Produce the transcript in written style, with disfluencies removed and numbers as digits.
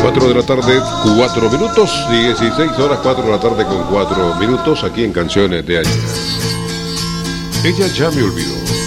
4 de la tarde, 4 minutos, 16 horas, 4 de la tarde con 4 minutos, aquí en Canciones de Ayer. Ella ya me olvidó.